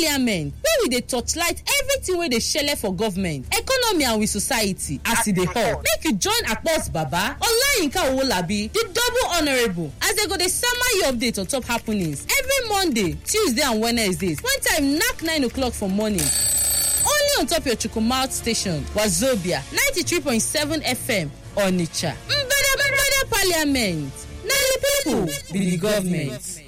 Parliament, where we dey torchlight everything wey dey shele for government, economy and with society as e dey hot. Make you join Akpos Baba, Olayinka Owolabi, the double honourable, as they go dey sama you update on top happenings every Monday, Tuesday and Wednesdays when time knack 9 o'clock for morning. Only on top your Chukwumalt station, Wazobia 93.7 FM, Onitsha. Mbada Parliament. Na the people be the government.